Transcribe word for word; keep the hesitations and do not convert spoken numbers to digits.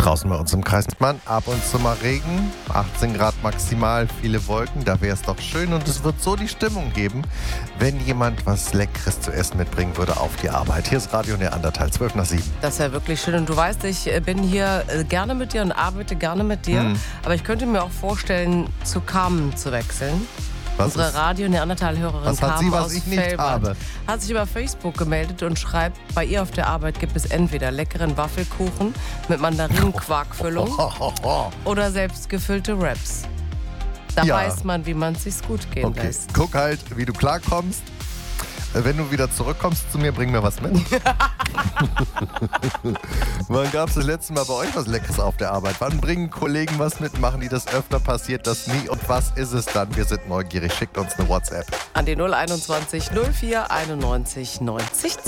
Draußen bei uns im Kreis Mann, ab und zu mal Regen, achtzehn Grad maximal, viele Wolken, da wäre es doch schön und es wird so die Stimmung geben, wenn jemand was Leckeres zu essen mitbringen würde auf die Arbeit. Hier ist Radio Neandertal, zwölf nach sieben. Das wäre wirklich schön und du weißt, ich bin hier gerne mit dir und arbeite gerne mit dir, hm. aber ich könnte mir auch vorstellen, zu Carmen zu wechseln. Was Unsere ist? Radio Neandertal-Hörerin Was hat Carmen sie, was aus ich nicht Velbert habe? hat sich über Facebook gemeldet und schreibt, bei ihr auf der Arbeit gibt es entweder leckeren Waffelkuchen mit Mandarinenquarkfüllung oder selbstgefüllte Wraps. Da Ja. weiß man, wie man es sich gut gehen Okay, lässt. guck halt, wie du klarkommst. Wenn du wieder zurückkommst zu mir, bring mir was mit. Wann gab es das letzte Mal bei euch was Leckeres auf der Arbeit? Wann bringen Kollegen was mit? Machen die das öfter? Passiert das nie? Und was ist es dann? Wir sind neugierig. Schickt uns eine WhatsApp. An die null einundzwanzig null vier einundneunzig neunzig